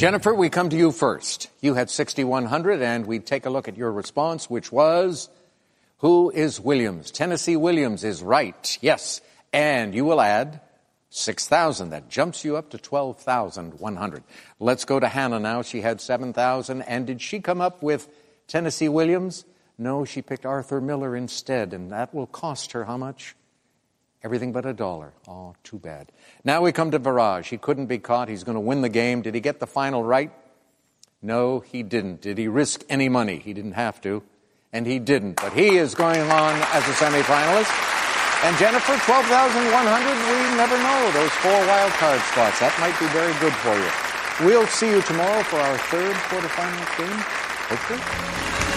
Jennifer, we come to you first. You had 6,100, and we take a look at your response, which was, who is Williams? Tennessee Williams is right, yes. And you will add 6,000. That jumps you up to 12,100. Let's go to Hannah now. She had 7,000. And did she come up with Tennessee Williams? No, she picked Arthur Miller instead, and that will cost her how much? Everything but $1. Oh, too bad. Now we come to Viraj. He couldn't be caught. He's going to win the game. Did he get the final right? No, he didn't. Did he risk any money? He didn't have to, and he didn't. But he is going on as a semifinalist. And Jennifer, 12,100, we never know. Those 4 wild card spots, that might be very good for you. We'll see you tomorrow for our third quarterfinals game, hopefully.